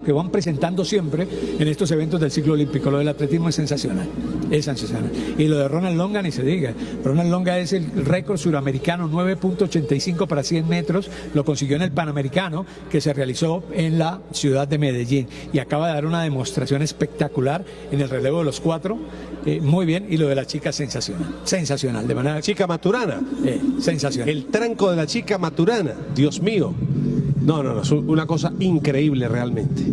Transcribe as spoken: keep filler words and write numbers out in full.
que van presentando siempre en estos eventos del ciclo olímpico. Lo del atletismo es sensacional, es sensacional. Y lo de Ronald Longa ni se diga. Ronald Longa es el récord suramericano, nueve punto ochenta y cinco para cien metros, lo consiguió en el Panamericano que se realizó en la ciudad de Medellín y acaba de dar una demostración espectacular en el relevo de los cuatro, eh, muy bien. Y lo de la chica sensacional, sensacional, de manera... Chica Maturana. Eh, sensacional. El tranco de la chica Maturana, Dios mío. No, no, no, es una cosa increíble realmente.